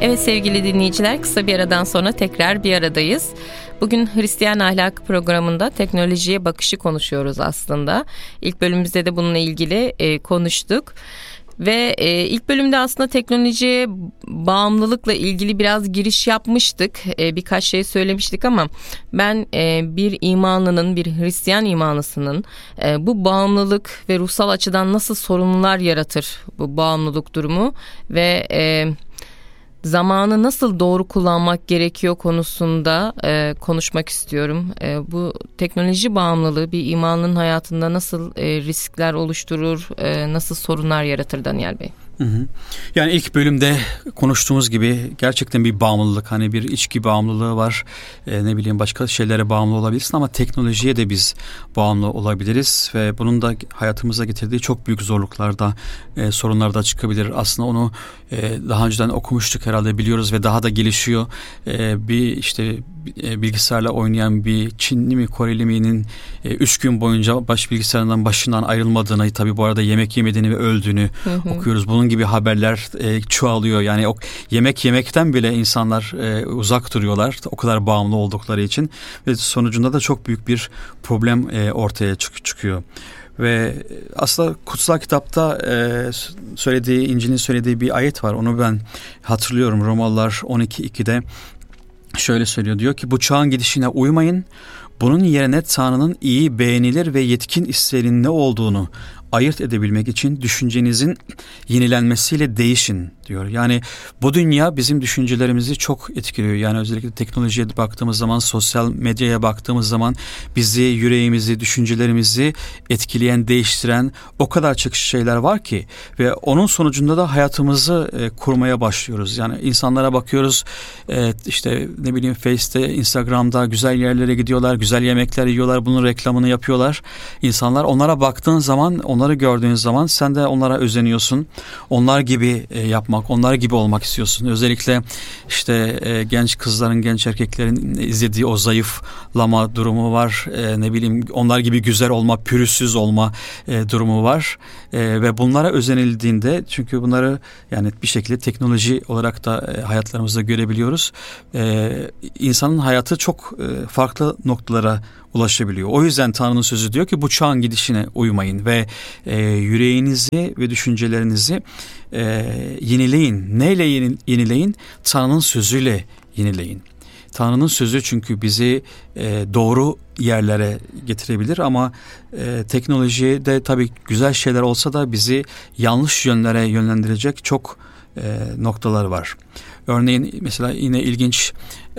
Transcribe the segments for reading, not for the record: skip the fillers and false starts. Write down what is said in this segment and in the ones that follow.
Evet sevgili dinleyiciler, kısa bir aradan sonra tekrar bir aradayız. Bugün Hristiyan Ahlakı programında teknolojiye bakışı konuşuyoruz aslında. İlk bölümümüzde de bununla ilgili konuştuk. Ve ilk bölümde aslında teknolojiye bağımlılıkla ilgili biraz giriş yapmıştık. Birkaç şey söylemiştik ama ben bir imanlının, bir Hristiyan imanlısının bu bağımlılık ve ruhsal açıdan nasıl sorunlar yaratır bu bağımlılık durumu ve zamanı nasıl doğru kullanmak gerekiyor konusunda konuşmak istiyorum. Bu teknoloji bağımlılığı bir imanlının hayatında nasıl riskler oluşturur, nasıl sorunlar yaratır Daniel Bey? Yani ilk bölümde konuştuğumuz gibi gerçekten bir bağımlılık, hani bir içki bağımlılığı var, ne bileyim başka şeylere bağımlı olabilirsin ama teknolojiye de biz bağımlı olabiliriz ve bunun da hayatımıza getirdiği çok büyük zorluklarda, sorunlar da çıkabilir. Aslında onu daha önceden okumuştuk herhalde, biliyoruz ve daha da gelişiyor. Bir işte bilgisayarla oynayan bir Çinli mi Koreli miyinin 3 gün boyunca bilgisayarından başından ayrılmadığını, tabii bu arada yemek yemediğini ve öldüğünü okuyoruz. Bunun gibi haberler çoğalıyor. Yani yemek yemekten bile insanlar uzak duruyorlar. O kadar bağımlı oldukları için ve sonucunda da çok büyük bir problem ortaya çıkıyor. Ve aslında kutsal kitapta İncil'in söylediği bir ayet var. Onu ben hatırlıyorum. Romalılar 12:2'de şöyle söylüyor. Diyor ki bu çağın gidişine uymayın. Bunun yerine Tanrı'nın iyi, beğenilir ve yetkin isteğinin ne olduğunu ayırt edebilmek için düşüncenizin yenilenmesiyle değişin diyor. Yani bu dünya bizim düşüncelerimizi çok etkiliyor. Yani özellikle teknolojiye baktığımız zaman, sosyal medyaya baktığımız zaman bizi, yüreğimizi, düşüncelerimizi etkileyen, değiştiren o kadar çok şeyler var ki ve onun sonucunda da hayatımızı kurmaya başlıyoruz. Yani insanlara bakıyoruz, işte ne bileyim Face'te, Instagram'da güzel yerlere gidiyorlar, güzel yemekler yiyorlar, bunun reklamını yapıyorlar. İnsanlar, onlara baktığın zaman, onları gördüğün zaman sen de onlara özeniyorsun. Onlar gibi yapmak, onlar gibi olmak istiyorsun. Özellikle işte genç kızların, genç erkeklerin izlediği o zayıflama durumu var. Ne bileyim onlar gibi güzel olma, pürüzsüz olma durumu var. Ve bunlara özenildiğinde, çünkü bunları yani bir şekilde teknoloji olarak da hayatlarımızda görebiliyoruz. İnsanın hayatı çok farklı noktalara ulaşabiliyor. O yüzden Tanrı'nın sözü diyor ki bu çağın gidişine uymayın ve yüreğinizi ve düşüncelerinizi yenileyin. Neyle yenileyin? Tanrı'nın sözüyle yenileyin. Tanrı'nın sözü çünkü bizi doğru yerlere getirebilir ama teknolojide tabii güzel şeyler olsa da bizi yanlış yönlere yönlendirecek çok noktalar var. Örneğin mesela yine ilginç,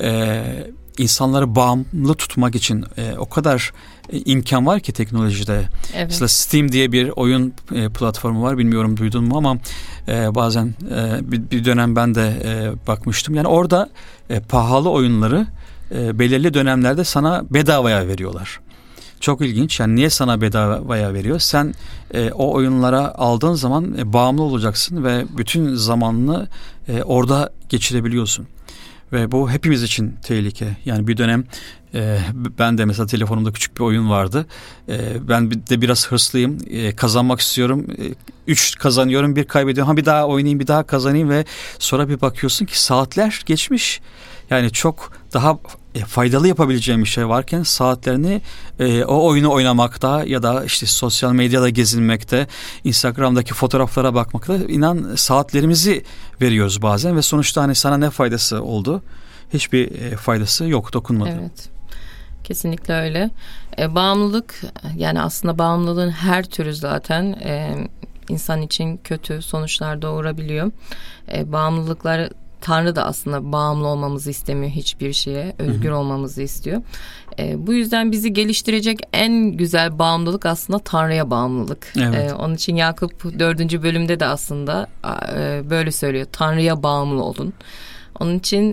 insanları bağımlı tutmak için o kadar imkan var ki teknolojide. Evet. Mesela Steam diye bir oyun platformu var. Bilmiyorum duydun mu ama bazen bir dönem ben de bakmıştım. Yani orada pahalı oyunları belirli dönemlerde sana bedavaya veriyorlar. Çok ilginç. Yani niye sana bedavaya veriyor? Sen o oyunlara aldığın zaman bağımlı olacaksın ve bütün zamanını orada geçirebiliyorsun. Ve bu hepimiz için tehlike. Yani bir dönem ben de mesela telefonumda küçük bir oyun vardı. Ben de biraz hırslıyım. Kazanmak istiyorum. 3 kazanıyorum, 1 kaybediyorum. Bir daha oynayayım, bir daha kazanayım ve sonra bir bakıyorsun ki saatler geçmiş. Yani çok daha faydalı yapabileceğim bir şey varken saatlerini o oyunu oynamakta ya da işte sosyal medyada gezinmekte, Instagram'daki fotoğraflara bakmakta, inan saatlerimizi veriyoruz bazen ve sonuçta hani sana ne faydası oldu? Hiçbir faydası yok, dokunmadı. Evet. Kesinlikle öyle. Bağımlılık, yani aslında bağımlılığın her türü zaten insan için kötü sonuçlar doğurabiliyor. Bağımlılıklar, Tanrı da aslında bağımlı olmamızı istemiyor hiçbir şeye. Özgür olmamızı istiyor. Bu yüzden bizi geliştirecek en güzel bağımlılık aslında Tanrı'ya bağımlılık. Evet. Onun için Yakup 4. bölümde de aslında böyle söylüyor. Tanrı'ya bağımlı olun. Onun için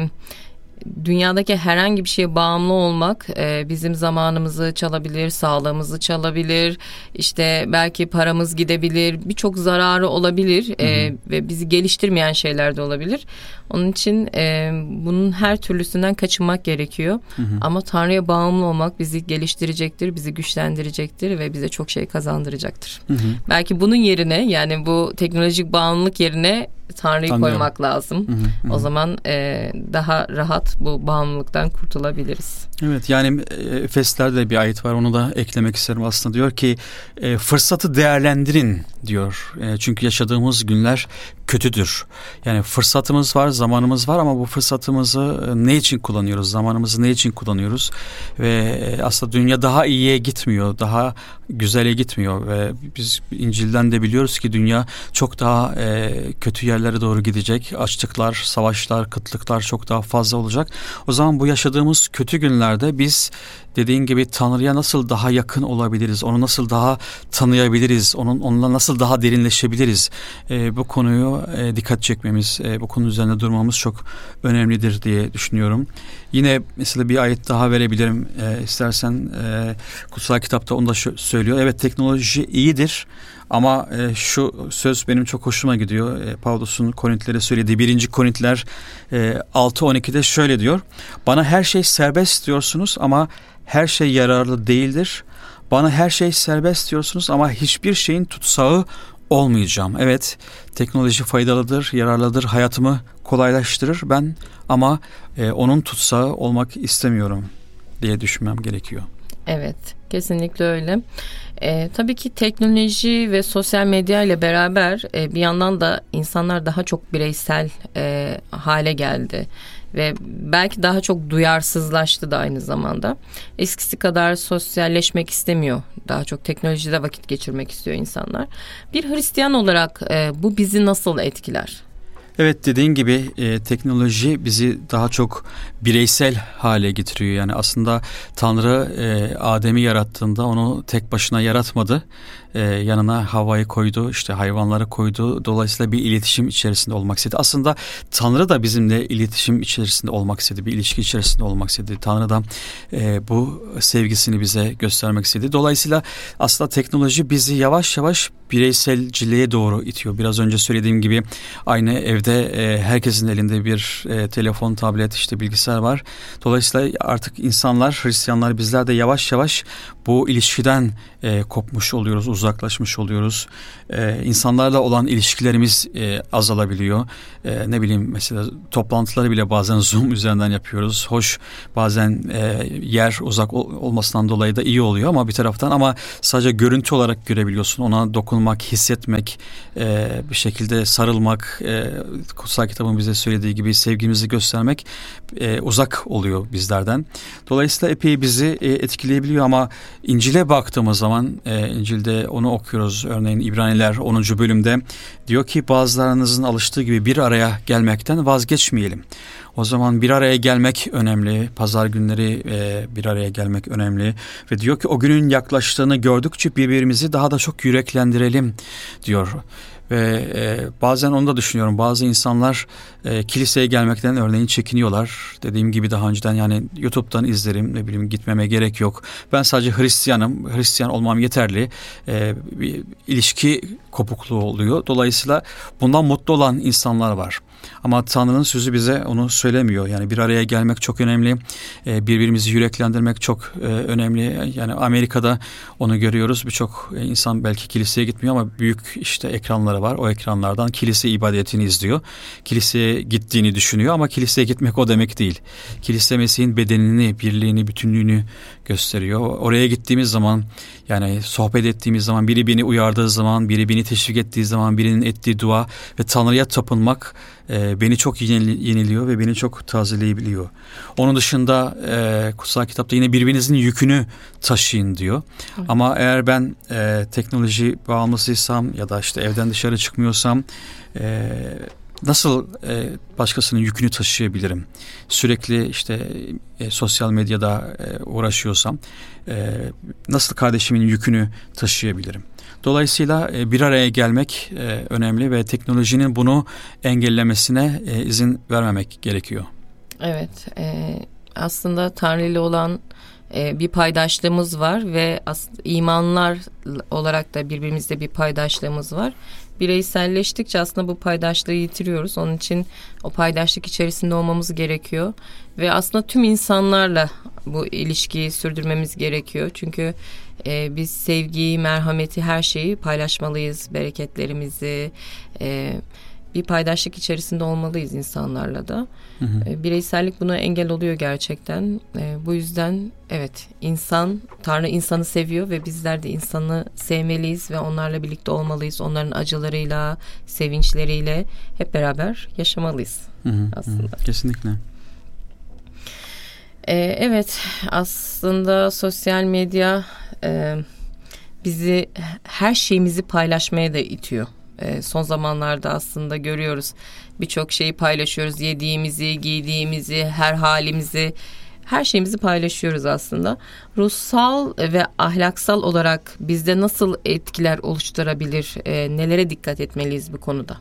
dünyadaki herhangi bir şeye bağımlı olmak bizim zamanımızı çalabilir, sağlığımızı çalabilir, işte belki paramız gidebilir, birçok zararı olabilir ve bizi geliştirmeyen şeyler de olabilir. Onun için bunun her türlüsünden kaçınmak gerekiyor. Ama Tanrı'ya bağımlı olmak bizi geliştirecektir, bizi güçlendirecektir ve bize çok şey kazandıracaktır. Belki bunun yerine, yani bu teknolojik bağımlılık yerine Tanrı'yı koymak lazım. O zaman daha rahat bu bağımlılıktan kurtulabiliriz. Evet, yani Efesler'de de bir ayet var, onu da eklemek isterim aslında. Diyor ki fırsatı değerlendirin diyor. Çünkü yaşadığımız günler kötüdür. Yani fırsatımız var, zamanımız var ama bu fırsatımızı ne için kullanıyoruz? Zamanımızı ne için kullanıyoruz? Ve aslında dünya daha iyiye gitmiyor, daha güzele gitmiyor ve biz İncil'den de biliyoruz ki dünya çok daha kötü yerlere doğru gidecek. Açlıklar, savaşlar, kıtlıklar çok daha fazla olacak. O zaman bu yaşadığımız kötü günlerde biz dediğin gibi Tanrı'ya nasıl daha yakın olabiliriz? Onu nasıl daha tanıyabiliriz? Onunla nasıl daha derinleşebiliriz? Bu konuyu dikkat çekmemiz, bu konu üzerinde durmamız çok önemlidir diye düşünüyorum. Yine mesela bir ayet daha verebilirim. İstersen kutsal kitapta onu da söylüyor. Evet, teknoloji iyidir. Ama şu söz benim çok hoşuma gidiyor. Pavlus'un Korintlilere söylediği 1. Korintiler 6:12'de şöyle diyor. Bana her şey serbest diyorsunuz ama her şey yararlı değildir. Bana her şey serbest diyorsunuz ama hiçbir şeyin tutsağı olmayacağım. Evet, teknoloji faydalıdır, yararlıdır, hayatımı kolaylaştırır ama onun tutsağı olmak istemiyorum diye düşünmem gerekiyor. Evet, kesinlikle öyle. Tabii ki teknoloji ve sosyal medya ile beraber bir yandan da insanlar daha çok bireysel hale geldi. Ve belki daha çok duyarsızlaştı da aynı zamanda. Eskisi kadar sosyalleşmek istemiyor. Daha çok teknolojide vakit geçirmek istiyor insanlar. Bir Hristiyan olarak bu bizi nasıl etkiler? Evet, dediğin gibi teknoloji bizi daha çok bireysel hale getiriyor. Yani aslında Tanrı Adem'i yarattığında onu tek başına yaratmadı. Yanına Havva'yı koydu, işte hayvanları koydu. Dolayısıyla bir iletişim içerisinde olmak istedi. Aslında Tanrı da bizimle iletişim içerisinde olmak istedi. Bir ilişki içerisinde olmak istedi. Tanrı da bu sevgisini bize göstermek istedi. Dolayısıyla aslında teknoloji bizi yavaş yavaş bireyselciliğe doğru itiyor. Biraz önce söylediğim gibi aynı evde herkesin elinde bir telefon, tablet, işte bilgisayar var. Dolayısıyla artık insanlar, Hristiyanlar, bizler de yavaş yavaş bu ilişkiden kopmuş oluyoruz, uzaklaşmış oluyoruz. İnsanlarla olan ilişkilerimiz azalabiliyor. Ne bileyim, mesela toplantıları bile bazen Zoom üzerinden yapıyoruz. Hoş, bazen yer uzak olmasından dolayı da iyi oluyor ama bir taraftan, ama sadece görüntü olarak görebiliyorsun. Ona dokunmak, hissetmek, bir şekilde sarılmak, kutsal kitabın bize söylediği gibi sevgimizi göstermek uzak oluyor bizlerden. Dolayısıyla epey bizi etkileyebiliyor ama İncil'e baktığımız zaman, İncil'de onu okuyoruz. Örneğin İbraniler 10. bölümde diyor ki bazılarınızın alıştığı gibi bir araya gelmekten vazgeçmeyelim. O zaman bir araya gelmek önemli. Pazar günleri bir araya gelmek önemli. Ve diyor ki o günün yaklaştığını gördükçe birbirimizi daha da çok yüreklendirelim diyor. Ve bazen onu da düşünüyorum. Bazı insanlar kiliseye gelmekten örneğin çekiniyorlar. Dediğim gibi daha önceden, yani YouTube'dan izlerim, ne bileyim, gitmeme gerek yok. Ben sadece Hristiyanım. Hristiyan olmam yeterli. Bir ilişki kopukluğu oluyor. Dolayısıyla bundan mutlu olan insanlar var. Ama Tanrı'nın sözü bize onu söylemiyor. Yani bir araya gelmek çok önemli. Birbirimizi yüreklendirmek çok önemli. Yani Amerika'da onu görüyoruz. Birçok insan belki kiliseye gitmiyor ama büyük işte ekranları var. O ekranlardan kilise ibadetini izliyor. Kiliseye gittiğini düşünüyor ama kiliseye gitmek o demek değil. Kilise Mesih'in bedenini, birliğini, bütünlüğünü gösteriyor. Oraya gittiğimiz zaman, yani sohbet ettiğimiz zaman, biri beni uyardığı zaman, biri beni teşvik ettiği zaman, birinin ettiği dua ve Tanrı'ya tapınmak beni çok yeniliyor ve beni çok tazeleyebiliyor. Onun dışında kutsal kitapta yine birbirinizin yükünü taşıyın diyor. Evet. Ama eğer ben teknoloji bağımlısıysam ya da işte evden dışarı çıkmıyorsam nasıl başkasının yükünü taşıyabilirim? Sürekli işte sosyal medyada uğraşıyorsam nasıl kardeşimin yükünü taşıyabilirim? Dolayısıyla bir araya gelmek önemli ve teknolojinin bunu engellemesine izin vermemek gerekiyor. Evet, aslında Tanrı ile olan bir paydaşlığımız var ve imanlar olarak da birbirimizle bir paydaşlığımız var. Bireyselleştikçe aslında bu paydaşlığı yitiriyoruz. Onun için o paydaşlık içerisinde olmamız gerekiyor. Ve aslında tüm insanlarla bu ilişkiyi sürdürmemiz gerekiyor. Çünkü biz sevgiyi, merhameti, her şeyi paylaşmalıyız. Bereketlerimizi, bir paydaşlık içerisinde olmalıyız insanlarla da. Bireysellik buna engel oluyor gerçekten. Bu yüzden evet, Tanrı insanı seviyor ve bizler de insanı sevmeliyiz ve onlarla birlikte olmalıyız. Onların acılarıyla, sevinçleriyle hep beraber yaşamalıyız aslında. Kesinlikle. Evet, aslında sosyal medya bizi, her şeyimizi paylaşmaya da itiyor. Son zamanlarda aslında görüyoruz, birçok şeyi paylaşıyoruz. Yediğimizi, giydiğimizi, her halimizi, her şeyimizi paylaşıyoruz aslında. Ruhsal ve ahlaksal olarak bizde nasıl etkiler oluşturabilir? Nelere dikkat etmeliyiz bu konuda?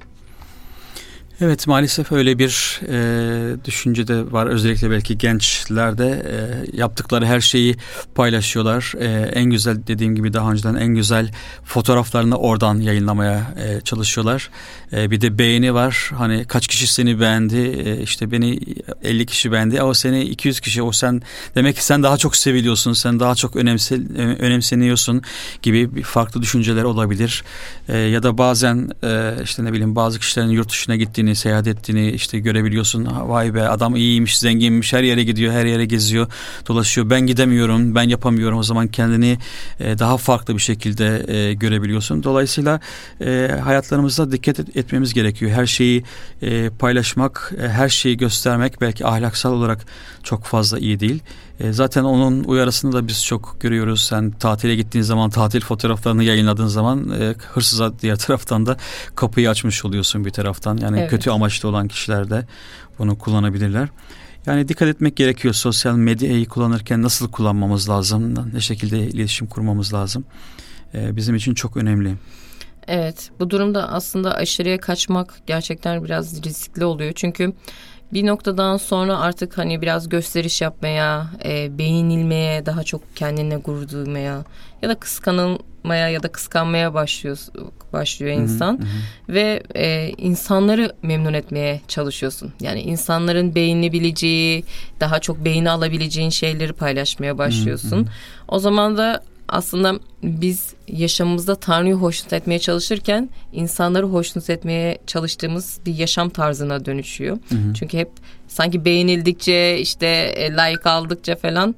Evet, maalesef öyle bir düşünce de var. Özellikle belki gençlerde yaptıkları her şeyi paylaşıyorlar. En güzel, dediğim gibi daha önceden, en güzel fotoğraflarını oradan yayınlamaya çalışıyorlar. Bir de beğeni var. Hani kaç kişi seni beğendi? İşte beni 50 kişi beğendi. O seni 200 kişi. O sen, demek ki sen daha çok seviliyorsun. Sen daha çok önemseniyorsun gibi bir farklı düşünceler olabilir. Ya da bazen işte ne bileyim, bazı kişilerin yurt dışına gittiğini, seyahat ettiğini işte görebiliyorsun. Vay be, adam iyiymiş, zenginmiş, her yere gidiyor, her yere geziyor, dolaşıyor. Ben gidemiyorum, ben yapamıyorum. O zaman kendini daha farklı bir şekilde görebiliyorsun. Dolayısıyla hayatlarımızda dikkat etmemiz gerekiyor. Her şeyi paylaşmak, her şeyi göstermek belki ahlaksal olarak çok fazla iyi değil. Zaten onun uyarısını da biz çok görüyoruz. Sen tatile gittiğin zaman, tatil fotoğraflarını yayınladığın zaman hırsıza diğer taraftan da kapıyı açmış oluyorsun bir taraftan. Yani evet, kötü amaçlı olan kişiler de bunu kullanabilirler. Yani dikkat etmek gerekiyor. Sosyal medyayı kullanırken nasıl kullanmamız lazım? Ne şekilde iletişim kurmamız lazım? Bizim için çok önemli. Evet, bu durumda aslında aşırıya kaçmak gerçekten biraz riskli oluyor. Çünkü bir noktadan sonra artık hani biraz gösteriş yapmaya, beğenilmeye, daha çok kendine gurur duymaya ya da kıskanılmaya ya da kıskanmaya başlıyor insan. Ve insanları memnun etmeye çalışıyorsun. Yani insanların beğenebileceği, daha çok beğeni alabileceğin şeyleri paylaşmaya başlıyorsun. O zaman da aslında biz yaşamımızda Tanrı'yı hoşnut etmeye çalışırken insanları hoşnut etmeye çalıştığımız bir yaşam tarzına dönüşüyor. Çünkü hep sanki beğenildikçe, işte like aldıkça falan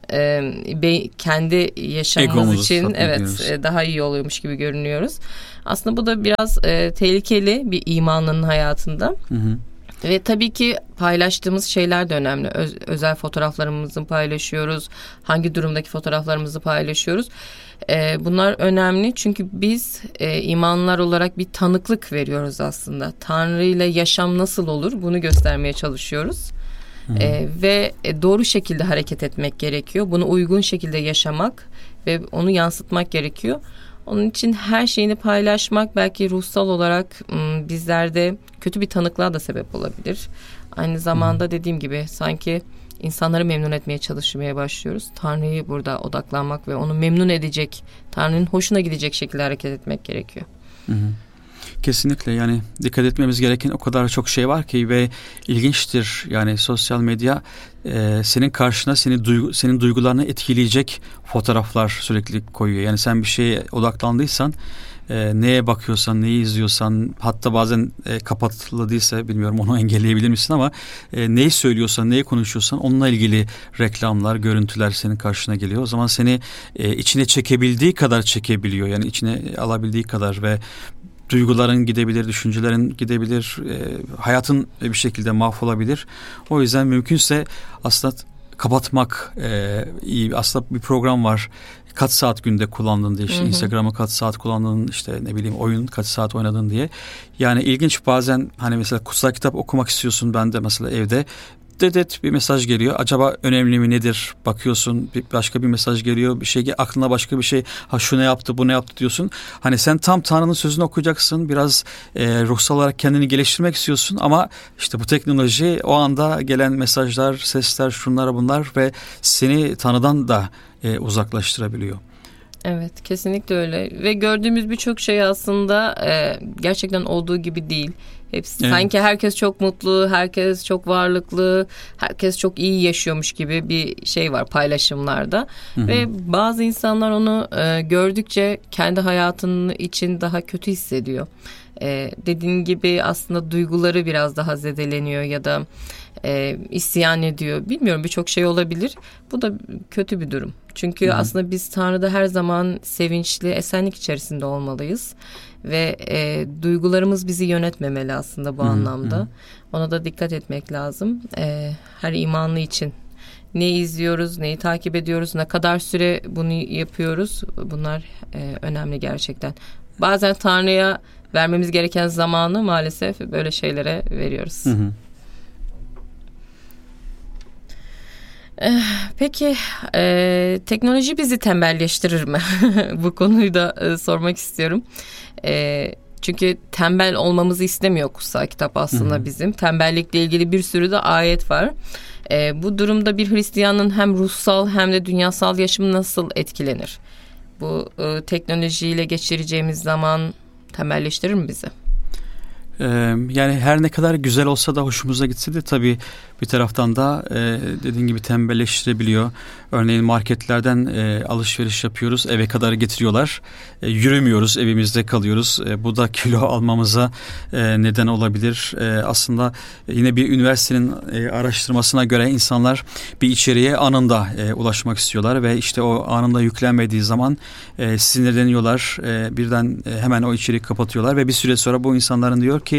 kendi yaşamımız Egomuzu için daha iyi oluyormuş gibi görünüyoruz. Aslında bu da biraz tehlikeli bir imanlının hayatında. Ve tabii ki paylaştığımız şeyler de önemli. Özel fotoğraflarımızı paylaşıyoruz. Hangi durumdaki fotoğraflarımızı paylaşıyoruz. Bunlar önemli çünkü biz imanlılar olarak bir tanıklık veriyoruz aslında. Tanrı ile yaşam nasıl olur, bunu göstermeye çalışıyoruz. Ve doğru şekilde hareket etmek gerekiyor. Bunu uygun şekilde yaşamak ve onu yansıtmak gerekiyor. Onun için her şeyini paylaşmak belki ruhsal olarak bizlerde kötü bir tanıklığa da sebep olabilir. Aynı zamanda dediğim gibi sanki insanları memnun etmeye çalışmaya başlıyoruz. Tanrı'yı burada odaklanmak ve onu memnun edecek, Tanrı'nın hoşuna gidecek şekilde hareket etmek gerekiyor. Kesinlikle, yani dikkat etmemiz gereken o kadar çok şey var ki ve ilginçtir. Yani sosyal medya senin karşına senin duygularını etkileyecek fotoğraflar sürekli koyuyor. Yani sen bir şeye odaklandıysan, neye bakıyorsan, neyi izliyorsan, hatta bazen kapatıldıysa bilmiyorum onu engelleyebilir misin ama neyi söylüyorsan, neyi konuşuyorsan onunla ilgili reklamlar, görüntüler senin karşına geliyor. O zaman seni içine çekebildiği kadar çekebiliyor. Yani içine alabildiği kadar ve duyguların gidebilir, düşüncelerin gidebilir, hayatın bir şekilde mahvolabilir. O yüzden mümkünse aslında kapatmak iyi. Aslında bir program var. Kaç saat günde kullandın diye, işte Instagram'ı kaç saat kullandın, işte ne bileyim oyun kaç saat oynadın diye. Yani ilginç, bazen hani mesela kutsal kitap okumak istiyorsun, ben de mesela evde bir mesaj geliyor. Acaba önemli mi, nedir? Bakıyorsun, başka bir mesaj geliyor. Bir şey, aklına başka bir şey. Ha şu ne yaptı, bu ne yaptı diyorsun. Hani sen tam Tanrı'nın sözünü okuyacaksın. Biraz ruhsal olarak kendini geliştirmek istiyorsun ama işte bu teknoloji, o anda gelen mesajlar, sesler, şunlar bunlar ve seni Tanrı'dan da uzaklaştırabiliyor. Evet, kesinlikle öyle ve gördüğümüz birçok şey aslında gerçekten olduğu gibi değil. Hepsi, evet. Sanki herkes çok mutlu, herkes çok varlıklı, herkes çok iyi yaşıyormuş gibi bir şey var paylaşımlarda. Ve bazı insanlar onu gördükçe kendi hayatının için daha kötü hissediyor. Dediğin gibi aslında duyguları biraz daha zedeleniyor ya da isyan ediyor. Bilmiyorum, birçok şey olabilir. Bu da kötü bir durum. Çünkü aslında biz Tanrı'da her zaman sevinçli, esenlik içerisinde olmalıyız. Ve duygularımız bizi yönetmemeli aslında bu anlamda. Ona da dikkat etmek lazım. Her imanlı için. Ne izliyoruz, neyi takip ediyoruz, ne kadar süre bunu yapıyoruz. Bunlar önemli gerçekten. Bazen Tanrı'ya vermemiz gereken zamanı maalesef böyle şeylere veriyoruz. Peki teknoloji bizi tembelleştirir mi? Bu konuyu da sormak istiyorum. Çünkü tembel olmamızı istemiyor kutsal kitap aslında bizim. Tembellikle ilgili bir sürü de ayet var. Bu durumda bir Hristiyanın hem ruhsal hem de dünyasal yaşamı nasıl etkilenir? Bu teknolojiyle geçireceğimiz zaman tembelleştirir mi bizi? Yani her ne kadar güzel olsa da hoşumuza gitse de tabii bir taraftan da dediğin gibi tembelleştirebiliyor. Örneğin marketlerden alışveriş yapıyoruz, eve kadar getiriyorlar. Yürümüyoruz, evimizde kalıyoruz. Bu da kilo almamıza neden olabilir. Aslında yine bir üniversitenin araştırmasına göre insanlar bir içeriğe anında ulaşmak istiyorlar ve işte o anında yüklenmediği zaman sinirleniyorlar. Birden hemen o içeriği kapatıyorlar ve bir süre sonra bu insanların diyor ki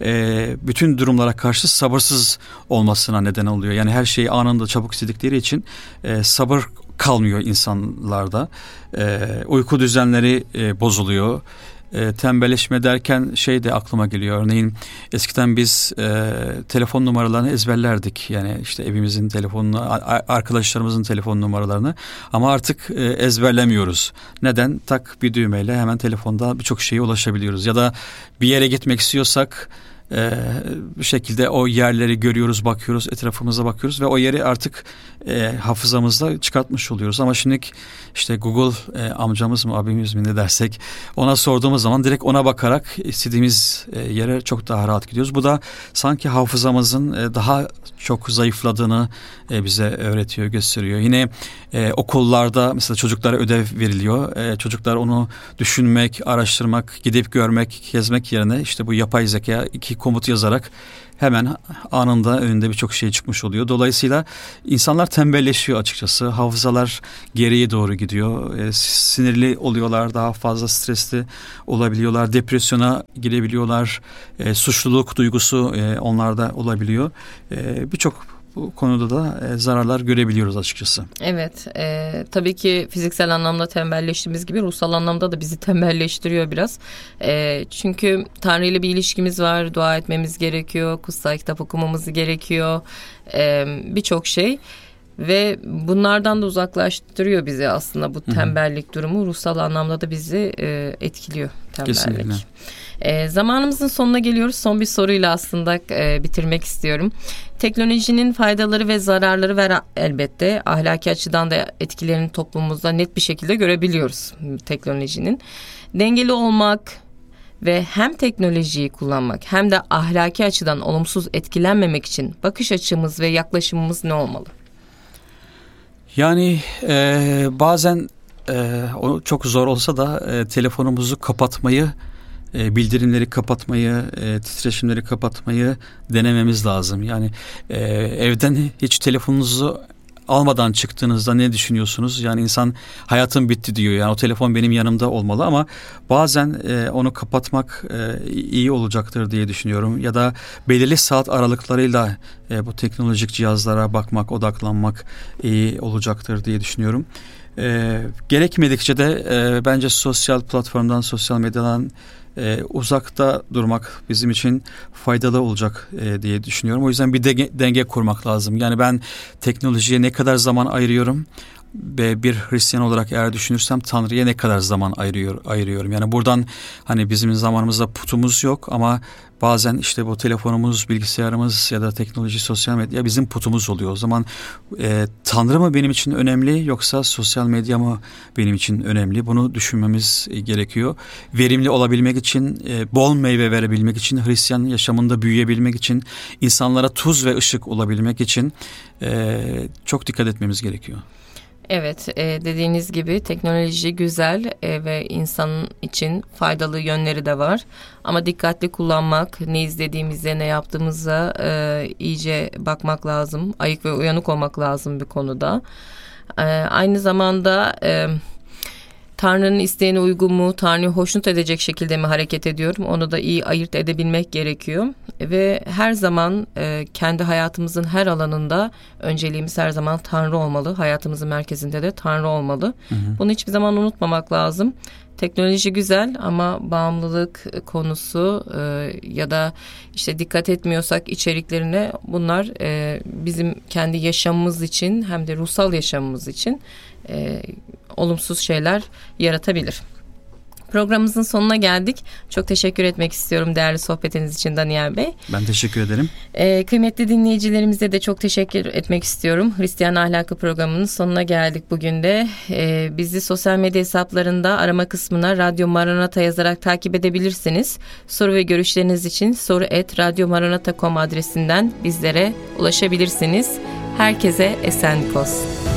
bütün durumlara karşı sabırsız olmasına neden oluyor. Yani her şeyi anında çabuk istedikleri için sabır kalmıyor insanlarda. Uyku düzenleri bozuluyor. Tembelleşme derken şey de aklıma geliyor. Örneğin eskiden biz telefon numaralarını ezberlerdik. Yani işte evimizin telefonunu, arkadaşlarımızın telefon numaralarını. Ama artık ezberlemiyoruz. Neden? Tak bir düğmeyle hemen telefonda birçok şeye ulaşabiliyoruz. Ya da bir yere gitmek istiyorsak bir şekilde o yerleri görüyoruz, bakıyoruz, etrafımıza bakıyoruz ve o yeri artık hafızamızda çıkartmış oluyoruz. Ama şimdi işte Google amcamız mı, abimiz mi ne dersek ona sorduğumuz zaman direkt ona bakarak istediğimiz yere çok daha rahat gidiyoruz. Bu da sanki hafızamızın daha çok zayıfladığını bize öğretiyor, gösteriyor. Yine okullarda mesela çocuklara ödev veriliyor. Çocuklar onu düşünmek, araştırmak, gidip görmek, gezmek yerine işte bu yapay zeka iki komut yazarak hemen anında önünde birçok şey çıkmış oluyor. Dolayısıyla insanlar tembelleşiyor açıkçası. Hafızalar geriye doğru gidiyor. Sinirli oluyorlar, daha fazla stresli olabiliyorlar. Depresyona girebiliyorlar. Suçluluk duygusu onlarda olabiliyor. Birçok bu konuda da zararlar görebiliyoruz açıkçası. Evet, tabii ki fiziksel anlamda tembelleştiğimiz gibi ruhsal anlamda da bizi tembelleştiriyor biraz. Çünkü Tanrı ile bir ilişkimiz var, dua etmemiz gerekiyor, kutsal kitap okumamız gerekiyor, birçok şey. Ve bunlardan da uzaklaştırıyor bizi aslında bu tembellik durumu. Ruhsal anlamda da bizi etkiliyor tembellik. Kesinlikle. Zamanımızın sonuna geliyoruz. Son bir soruyla aslında bitirmek istiyorum. Teknolojinin faydaları ve zararları var elbette. Ahlaki açıdan da etkilerini toplumumuzda net bir şekilde görebiliyoruz teknolojinin. Dengeli olmak ve hem teknolojiyi kullanmak hem de ahlaki açıdan olumsuz etkilenmemek için bakış açımız ve yaklaşımımız ne olmalı? Yani bazen o çok zor olsa da telefonumuzu kapatmayı, bildirimleri kapatmayı, titreşimleri kapatmayı denememiz lazım. Yani evden hiç telefonunuzu almadan çıktığınızda ne düşünüyorsunuz? Yani insan hayatım bitti diyor. Yani o telefon benim yanımda olmalı ama bazen onu kapatmak iyi olacaktır diye düşünüyorum. Ya da belirli saat aralıklarıyla bu teknolojik cihazlara bakmak, odaklanmak iyi olacaktır diye düşünüyorum. Gerekmedikçe de bence sosyal platformdan, sosyal medyadan uzakta durmak bizim için faydalı olacak diye düşünüyorum. O yüzden bir denge kurmak lazım. Yani ben teknolojiye ne kadar zaman ayırıyorum ve bir Hristiyan olarak eğer düşünürsem Tanrı'ya ne kadar zaman ayırıyorum. Yani buradan hani bizim zamanımızda putumuz yok ama bazen işte bu telefonumuz, bilgisayarımız ya da teknoloji, sosyal medya bizim putumuz oluyor. O zaman Tanrı mı benim için önemli yoksa sosyal medya mı benim için önemli? Bunu düşünmemiz gerekiyor. Verimli olabilmek için, bol meyve verebilmek için, Hristiyan yaşamında büyüyebilmek için, insanlara tuz ve ışık olabilmek için çok dikkat etmemiz gerekiyor. Evet, dediğiniz gibi teknoloji güzel ve insan için faydalı yönleri de var. Ama dikkatli kullanmak, ne izlediğimize, ne yaptığımıza iyice bakmak lazım. Ayık ve uyanık olmak lazım bir konuda. Aynı zamanda Tanrı'nın isteğine uygun mu, Tanrı'yı hoşnut edecek şekilde mi hareket ediyorum? Onu da iyi ayırt edebilmek gerekiyor. Ve her zaman kendi hayatımızın her alanında önceliğimiz her zaman Tanrı olmalı. Hayatımızın merkezinde de Tanrı olmalı. Hı hı. Bunu hiçbir zaman unutmamak lazım. Teknoloji güzel ama bağımlılık konusu ya da işte dikkat etmiyorsak içeriklerine, bunlar bizim kendi yaşamımız için hem de ruhsal yaşamımız için olumsuz şeyler yaratabilir. Programımızın sonuna geldik. Çok teşekkür etmek istiyorum değerli sohbetiniz için Daniel Bey. Ben teşekkür ederim. Kıymetli dinleyicilerimize de çok teşekkür etmek istiyorum. Hristiyan Ahlakı programının sonuna geldik bugün de. Bizi sosyal medya hesaplarında arama kısmına Radyo Maranata yazarak takip edebilirsiniz. Soru ve görüşleriniz için soru@radyomaranata.com adresinden bizlere ulaşabilirsiniz. Herkese esenlik olsun.